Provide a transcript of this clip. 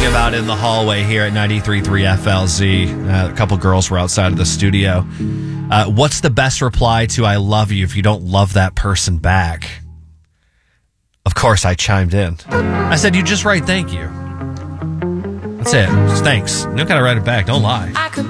about in the hallway here at 93.3 FLZ. A couple girls were outside of the studio. What's the best reply to I love you if you don't love that person back? Of course, I chimed in. I said, you just write thank you. That's it. Just thanks. You don't got to write it back. Don't lie.